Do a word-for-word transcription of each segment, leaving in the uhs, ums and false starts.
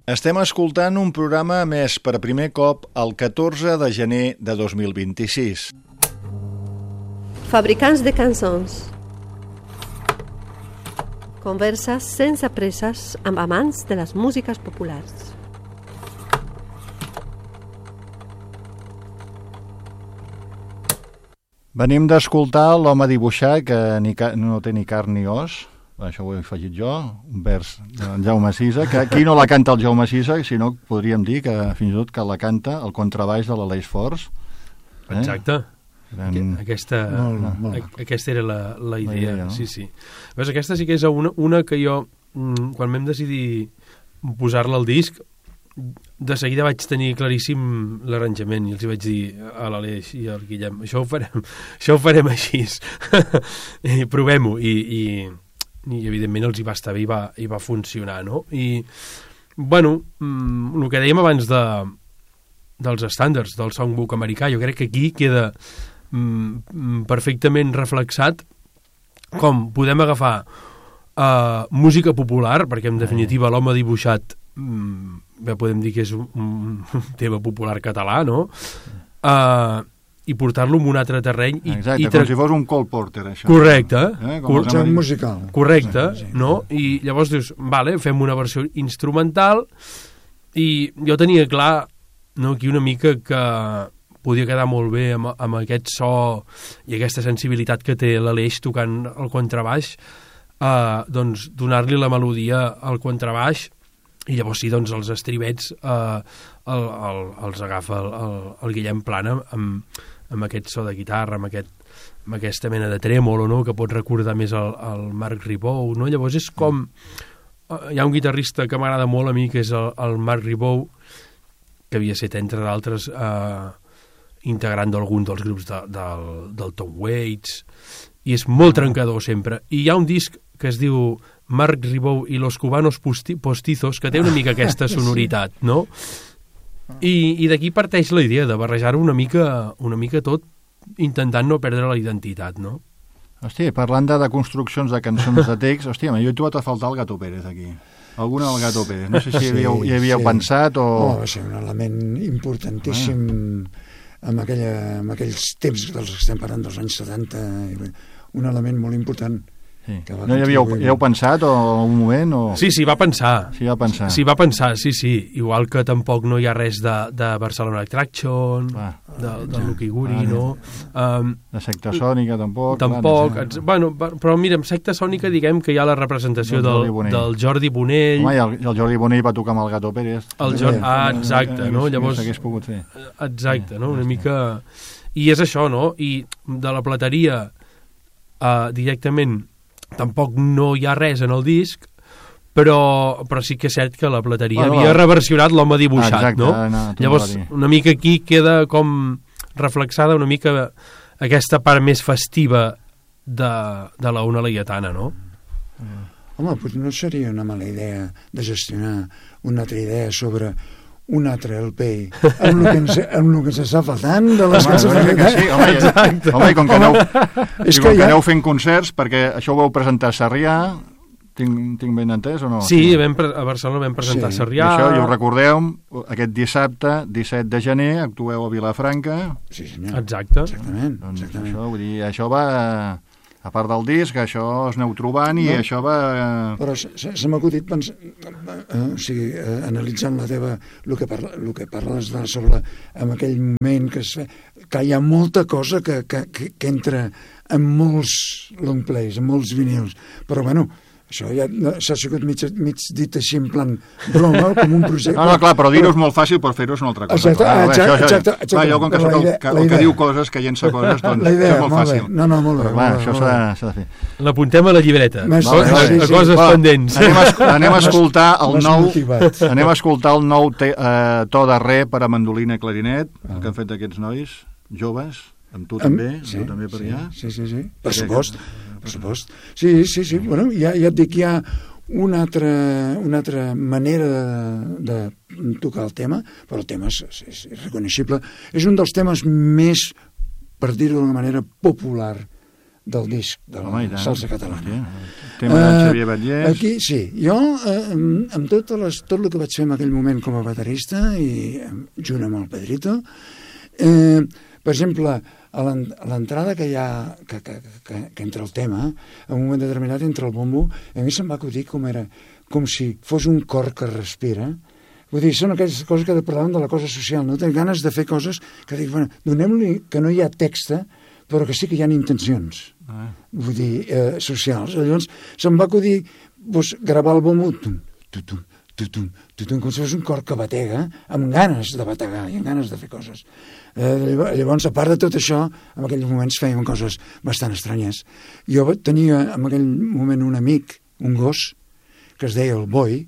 Estem escoltant un programa emès per primer cop el catorze de gener de dos mil vint-i-sis. Fabricants de cançons. Converses sense presses amb amants de les músiques populars. Venim d'escoltar l'home dibuixat que ni ca... no té ni carn ni os. Això ho he afegit jo, un vers d'en Jaume Sisa, que aquí no la canta el Jaume Sisa, sinó podríem dir que fins i tot que la canta el contrabaix de l'Aleix Forç. Eh? Exacte. Gran... Aquesta, molt, molt. aquesta era la, la idea. La idea no? Sí, sí. Ves, aquesta sí que és una, una que jo, quan vam decidir posar-la al disc, de seguida vaig tenir claríssim l'arranjament i els hi vaig dir a l'Aleix i al Guillem, això ho farem, això ho farem així. I provem-ho. I, i, i evidentment els hi va estar bé i va, i va funcionar, no? I, bueno, el que dèiem abans de, dels estàndards del songbook americà, jo crec que aquí queda mm, perfectament reflexat com podem agafar uh, música popular, perquè en definitiva l'home dibuixat mm, ja podem dir que és un, un tema popular català, no? Uh, i portar-lo en un altre terreny. I, Exacte, i tra... com si fos un Cole Porter, això. Correcte. Eh? Cor Joc musical. Correcte, sí, sí. No? I llavors dius, vale, fem una versió instrumental i jo tenia clar, no, aquí una mica que podia quedar molt bé amb, amb aquest so i aquesta sensibilitat que té l'Aleix tocant el contrabaix, eh, doncs donar-li la melodia al contrabaix i llavors sí, doncs els estribets eh, el, el, els agafa el, el, el Guillem Plana amb, amb aquest so de guitarra, amb, aquest, amb aquesta mena de trèmolo, no?, que pot recordar més el, el Marc Ribou, no? Llavors és com... Eh, hi ha un guitarrista que m'agrada molt a mi, que és el, el Marc Ribou, que havia estat, entre d'altres, eh, integrant d'algun dels grups de, del, del Tom Waits, i és molt trencador sempre. I hi ha un disc que es diu Marc Ribou i los cubanos postizos, que té una mica aquesta sonoritat, no? I, i d'aquí parteix la idea de barrejar-ho una mica, una mica tot, intentant no perdre la identitat, no? Hòstia, parlant de, de construccions de cançons de text, hòstia, jo he trobat a faltar el Gato Pérez aquí. Alguna del Gato Pérez. No sé si hi havíeu, hi havíeu sí. pensat o... No, va ser un element importantíssim ah. en, aquella, en aquells temps dels que estem parlant, dels anys setanta, un element molt important. Sí. No hi havíeu, hi heu pensat o un moment? O... Sí, sí, va pensar. Sí, va pensar. Sí, va pensar, sí, sí. Igual que tampoc no hi ha res de, de Barcelona Attraction, ah, de, de Lucky Guri, ah, no? Um, de Secta Sònica, tampoc. Tampoc. Clar, no. Bueno, però mira, en Secta Sònica diguem que hi ha la representació del, del, del Jordi Bonell. Home, el, el Jordi Bonell va tocar amb el Gato Pérez. El Jordi, ah, exacte, no? Llavors... S'hagués pogut fer. Exacte, no? Una mica... I és això, no? I de la plateria uh, directament... Tampoc no hi ha res en el disc, però, però sí que és cert que la plateria bueno, havia reversionat l'home dibuixat, ah, exacte, no? no Llavors, una mica aquí queda com reflexada una mica aquesta part més festiva de, de la Una Laietana, no? Mm. Home, doncs no seria una mala idea de gestionar una altra idea sobre un altre L P amb el que ens, amb el que ens està faltant de les home, cançons de que sí, home, exacte. Home, i com que aneu, és que, que ja... aneu fent concerts, perquè això ho vau presentar a Sarrià, tinc, tinc ben entès o no? Sí, vam, a Barcelona vam presentar sí. a Sarrià. I això, i ho recordeu, aquest dissabte, disset de gener, actueu a Vilafranca. Sí, senyor. Exacte. Exactament. Doncs exactament. Això, vull dir, això va... A part del disc, això es aneu trobant i no, això va... Però se, se m'ha acudit pensar, eh, o sigui, eh, analitzant la teva, el que, parla, el que parles de sobre en aquell moment que es fe, que hi ha molta cosa que, que, que, que entra en molts long plays, en molts vinils, però bueno, això ja s'ha sigut mig, mig dit així en plan broma, com un projecte... No, no, clar, però dir-ho és molt fàcil, però fer-ho és una altra cosa. Exacte, clar, exacte, això, això, exacte, exacte. Clar, jo com que soc el, que, el que diu coses, que llença coses, doncs la idea, és molt, molt fàcil. Bé. No, no, molt bé. Però clar, això s'ha de fer. L'apuntem a la llibreta. Mas, no, sí, sí, a coses sí. pendents. Anem a, anem a escoltar el nou anem a escoltar el nou te, uh, to de re per a mandolina i clarinet, ah. que han fet aquests nois joves, amb tu també, amb sí, tu també per sí, allà. Sí, sí, sí, per supost, per supost. Sí, sí, sí, bueno, ja, ja et dic, hi ha una altra, una altra manera de, de tocar el tema, però el tema és, és, és reconeixible. És un dels temes més, per dir-ho d'una manera, popular del disc de la salsa catalana. tema de Eh, Xavier Batllés. Aquí, sí. Jo, eh, amb, amb tot, les, tot el que vaig fer en aquell moment com a baterista i eh, junt amb el Pedrito, eh, per exemple, a l'en- a l'entrada que hi ha, que, que, que, que entre el tema, en un moment determinat entre el bombo, a mi se'm va acudir com era, com si fos un cor que respira. Vull dir, són aquelles coses que parlaven de la cosa social, no? Tenen ganes de fer coses que dic, bueno, donem-li que no hi ha text, però que sí que hi ha intencions, Ah. vull dir, eh, socials. Llavors se'm va acudir doncs, gravar el bombo, tum, tutum, tutum, tutum, com si fos un cor que batega, amb ganes de bategar i amb ganes de fer coses. Eh, llavors, a part de tot això, en aquells moments fèiem coses bastant estranyes. Jo tenia en aquell moment un amic, un gos, que es deia el Boi,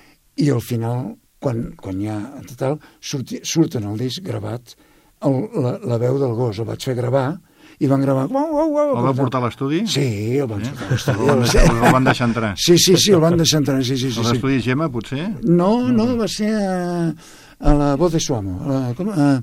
i al final, quan, quan ja, en total, surti, surt en el disc gravat el, la, la veu del gos. El vaig fer gravar i van gravar... Uau, uau, uau, El vau portar a l'estudi? Sí, el van Eh? portar a l'estudi. El van deixar- el van deixar entrar. Sí, sí, sí, el van deixar entrar, sí, sí, sí. Els sí. estudis Gemma, potser? No, no, va ser a, a la Voz de Suamo. A, la- com, a,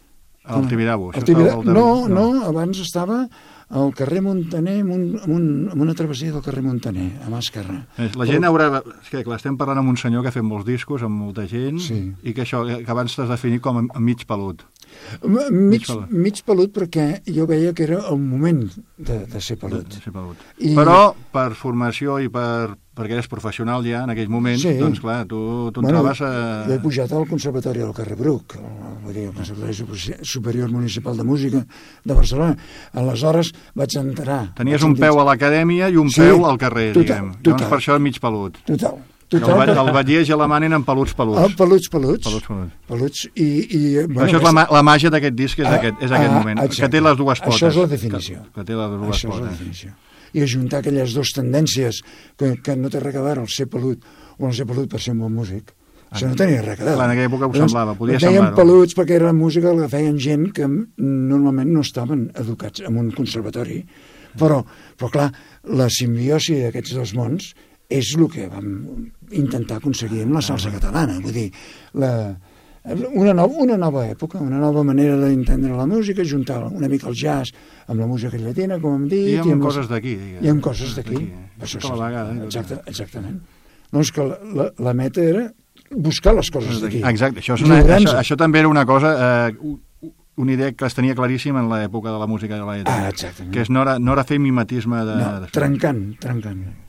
Al Tibidabo. al Tibidabo. No, no, abans estava al carrer Montaner, amb, un, amb, un, amb una travessia del carrer Montaner, a mà esquerra. La gent haurà... És que, clar, estem parlant amb un senyor que ha fet molts discos, amb molta gent, Sí. i que això, que abans t'has definit com a, a mig pelut. Mig, Mig pelut. mig pelut perquè jo veia que era el moment de, de ser pelut. De ser pelut. I- Però, per formació i per, perquè eres professional ja en aquell moment, Sí. doncs clar, tu, tu Bueno, entraves a... jo he pujat al Conservatori del carrer Bruc, el, vull dir, el Conservatori Supe- Superior Municipal de Música de Barcelona. Aleshores vaig entrar... Tenies vaig un peu entrar- a l'acadèmia i un Sí, peu al carrer, total, diguem. total. Llavors, per això mig pelut. Total. El, total ba- el Batllés i la Manen en peluts peluts. Ah, peluts, peluts. Peluts, peluts. Peluts i... i Però això és la, ma- la màgia d'aquest disc, és, Ah, aquest, és aquest ah, moment, exacte. que té les dues potes. Això és la definició. Que, que té les dues Això és la potes. definició. I ajuntar aquelles dues tendències que, que no té res a veure el ser pelut o el ser pelut per ser un bon músic. Això no tenia res a veure. Clar, en aquella època ho Llavors, semblava, podia deien semblar-ho. peluts perquè era la música que feien gent que normalment no estaven educats en un conservatori. Però, però clar, la simbiosi d'aquests dos mons és el que vam intentar aconseguir amb la salsa catalana. Vull dir, la, una, nova, una nova època, una nova manera d'entendre la música, juntar una mica el jazz amb la música llatina, com hem dit... I amb, amb coses les- d'aquí. diguem. I amb coses d'aquí. eh? Això Tota la vegada. eh? Exacte, exactament. Doncs que la, la, la meta era buscar les coses d'aquí. Exacte, això, és una, Lliure'ns. això, això també era una cosa, eh, una idea que es tenia claríssima en l'època de la música de la Ah, exactament. que és no era, no era fer mimetisme de... No, de... trencant, trencant.